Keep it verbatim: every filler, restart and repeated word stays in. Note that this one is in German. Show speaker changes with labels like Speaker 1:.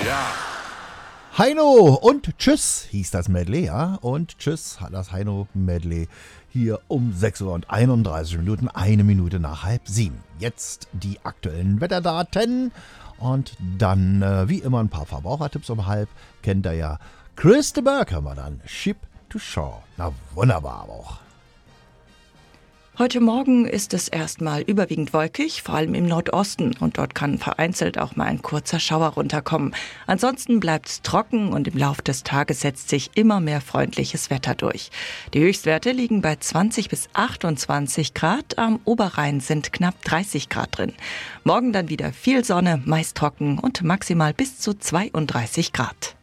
Speaker 1: Heino und Tschüss hieß das Medley, ja. Und Tschüss hat das Heino-Medley hier um sechs Uhr und einunddreißig Minuten, eine Minute nach halb sieben. Jetzt die aktuellen Wetterdaten und dann äh, wie immer ein paar Verbrauchertipps um halb. Kennt ihr ja. Chris de Burgh haben wir dann. Ship to Shore. Na wunderbar aber auch.
Speaker 2: Heute Morgen ist es erstmal überwiegend wolkig, vor allem im Nordosten. Und dort kann vereinzelt auch mal ein kurzer Schauer runterkommen. Ansonsten bleibt es trocken und im Laufe des Tages setzt sich immer mehr freundliches Wetter durch. Die Höchstwerte liegen bei zwanzig bis achtundzwanzig Grad. Am Oberrhein sind knapp dreißig Grad drin. Morgen dann wieder viel Sonne, meist trocken und maximal bis zu zweiunddreißig Grad.